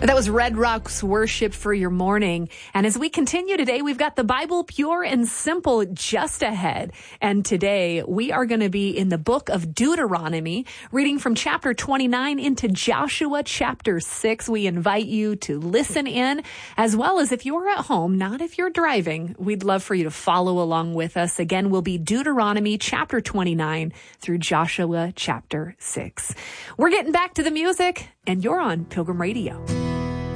That was Red Rocks Worship for your morning. And as we continue today, we've got the Bible Pure and Simple just ahead. And today we are going to be in the book of Deuteronomy, reading from chapter 29 into Joshua chapter 6. We invite you to listen in, as well as if you're at home, not if you're driving, we'd love for you to follow along with us. Again, we'll be Deuteronomy chapter 29 through Joshua chapter 6. We're getting back to the music, and you're on Pilgrim Radio.